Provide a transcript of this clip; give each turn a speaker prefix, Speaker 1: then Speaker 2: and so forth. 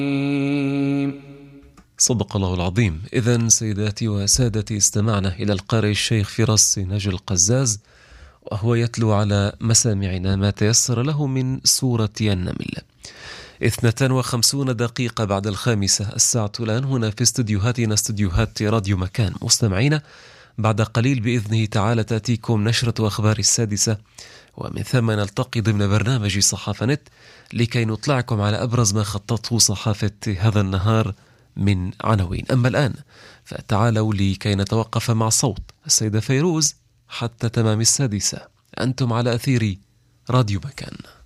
Speaker 1: صدق الله العظيم. إذن سيداتي وسادتي، استمعنا إلى القارئ الشيخ فراس نجل القزاز وهو يتلو على مسامعنا ما تيسر له من سورة النمل. 52 دقيقة بعد 5 الساعة الآن هنا في استديوهاتنا، استديوهات راديو مكان. مستمعينا، بعد قليل بإذنه تعالى تأتيكم نشرة أخبار 6، ومن ثم نلتقي ضمن برنامج صحافة نت لكي نطلعكم على أبرز ما خطته صحافة هذا النهار من عناوين. أما الآن فتعالوا لكي نتوقف مع صوت السيدة فيروز حتى تمام 6. أنتم على أثير راديو مكان.